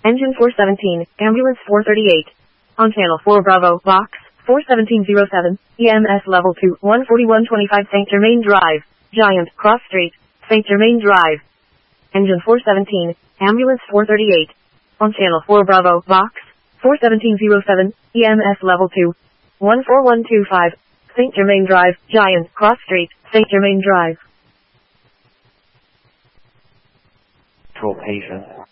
Engine 417, Ambulance 438. On Channel 4 Bravo, Box 41707, EMS Level 2, 14125 St. Germain Drive, Giant, Cross Street, St. Germain Drive. Engine 417, Ambulance 438. On Channel 4 Bravo, Box 41707, EMS Level 2, 14125, St. Germain Drive, Giant, Cross Street, St. Germain Drive. Control patient.